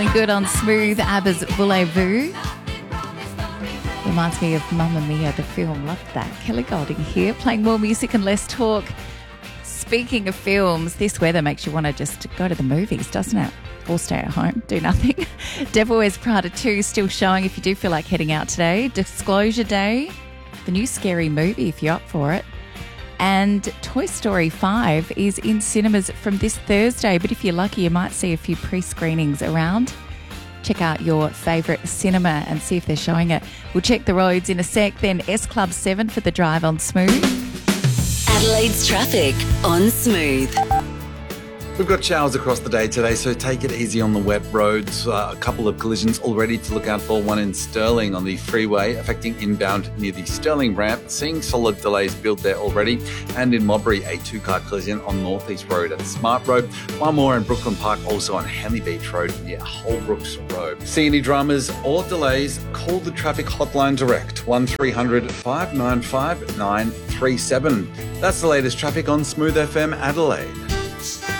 Good on Smooth, ABBA's Voulez-Vous. Reminds me of Mamma Mia, the film. Love that. Kelly Golding here, playing more music and less talk. Speaking of films, this weather makes you want to just go to the movies, doesn't it? Or stay at home, do nothing. Devil Wears Prada 2 still showing if you do feel like heading out today. Disclosure Day, the new Scary Movie if you're up for it. And Toy Story 5 is in cinemas from this Thursday, but if you're lucky, you might see a few pre-screenings around. Check out your favourite cinema and see if they're showing it. We'll check the roads in a sec, then S Club 7 for the drive on Smooth. Adelaide's traffic on Smooth. We've got showers across the day today, so take it easy on the wet roads. A couple of collisions already to look out for. One in Stirling on the freeway, affecting inbound near the Stirling ramp. Seeing solid delays build there already. And in Modbury, a two-car collision on North East Road at Smart Road. One more in Brooklyn Park, also on Henley Beach Road near Holbrooks Road. See any dramas or delays, call the traffic hotline direct, 1300 595 937. That's the latest traffic on Smooth FM Adelaide.